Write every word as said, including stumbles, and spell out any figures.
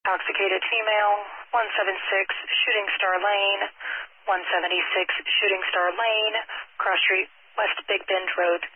Intoxicated female, one seventy-six Shooting Star Lane, one seventy-six Shooting Star Lane, Cross Street, West Big Bend Road.